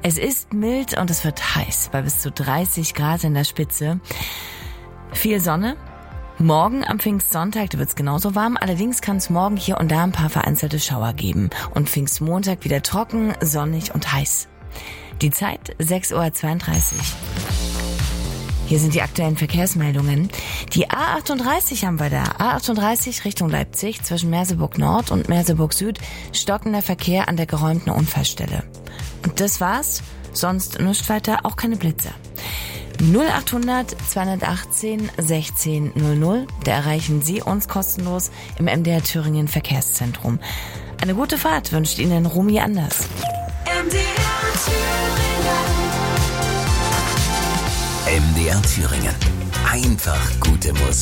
Es ist mild und es wird heiß, bei bis zu 30 Grad in der Spitze. Viel Sonne. Morgen am Pfingstsonntag, da wird's genauso warm. Allerdings kann es morgen hier und da ein paar vereinzelte Schauer geben. Und Pfingstmontag wieder trocken, sonnig und heiß. Die Zeit 6:32 Uhr. Hier sind die aktuellen Verkehrsmeldungen. Die A38 haben wir da. A38 Richtung Leipzig zwischen Merseburg Nord und Merseburg Süd. Stockender Verkehr an der geräumten Unfallstelle. Und das war's. Sonst nichts weiter, auch keine Blitzer. 0800 218 16 00. Da erreichen Sie uns kostenlos im MDR Thüringen Verkehrszentrum. Eine gute Fahrt wünscht Ihnen Romy Anders. MDR Thüringen. Einfach gute Musik.